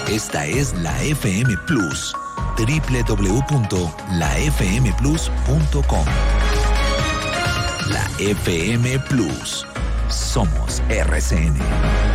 Esta es la FM Plus, www.lafmplus.com. La FM Plus. Somos RCN.